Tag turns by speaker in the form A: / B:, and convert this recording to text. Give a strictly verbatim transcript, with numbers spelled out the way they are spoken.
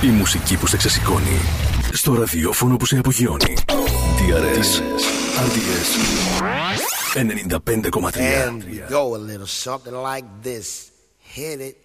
A: Η μουσική που σε ξεσηκώνει. Στο ραδιόφωνο που σε απογειώνει. τι αρ ες, αρ ντι ες ενενήντα πέντε κόμμα τρία.
B: And we go a little something like this. Hit it.